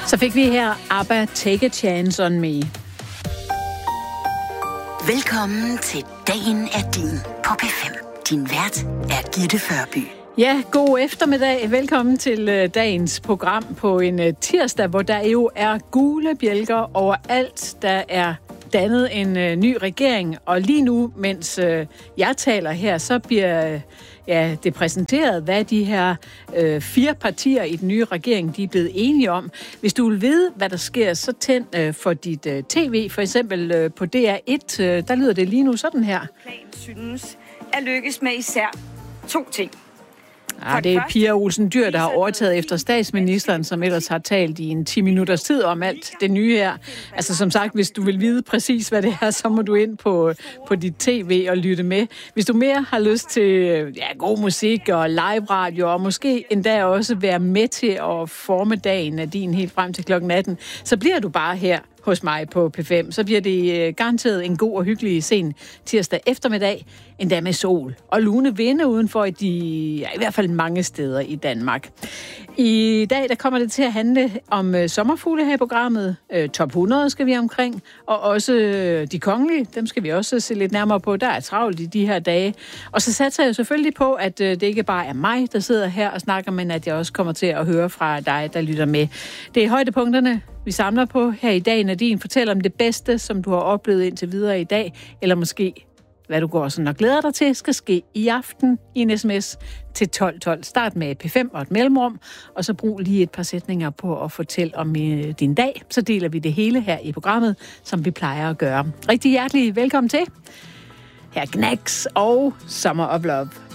Så fik vi her ABBA Take a Chance on Me. Velkommen til Dagen er din på P5. Din vært er Gitte Førby. Ja, god eftermiddag. Velkommen til dagens program på en tirsdag, hvor der jo er gule bjælker overalt. Der er dannet en ny regering, og lige nu, mens jeg taler her, så bliver det præsenteret, hvad de her 4 partier i den nye regering, de er blevet enige om. Hvis du vil vide, hvad der sker, så tænd for dit tv, for eksempel på DR1, der lyder det lige nu sådan her. Planen synes at lykkes med især 2 ting. Det er Pia Olsen Dyhr, der har overtaget efter statsministeren, som ellers har talt i en 10 minutters tid om alt det nye her. Altså som sagt, hvis du vil vide præcis, hvad det er, så må du ind på dit tv og lytte med. Hvis du mere har lyst til god musik og live radio, og måske endda også være med til at forme dagen af din helt frem til klokken 18, så bliver du bare her hos mig på P5. Så bliver det garanteret en god og hyggelig sen tirsdag eftermiddag, endda med sol og lune vinde udenfor i hvert fald mange steder i Danmark. I dag der kommer det til at handle om sommerfugle her i programmet. Top 100 skal vi omkring, og også de kongelige, dem skal vi også se lidt nærmere på. Der er travlt i de her dage. Og så satser jeg selvfølgelig på, at det ikke bare er mig, der sidder her og snakker, men at jeg også kommer til at høre fra dig, der lytter med. Det er højdepunkterne, vi samler på her i dag. Nadine, fortæl om det bedste, som du har oplevet indtil videre i dag, eller måske hvad du går sådan og glæder dig til, skal ske i aften i en sms til 1212. Start med P5 og et mellemrum, og så brug lige et par sætninger på at fortælle om din dag. Så deler vi det hele her i programmet, som vi plejer at gøre. Rigtig hjertelig velkommen til. Her Knacks og Summer of Love.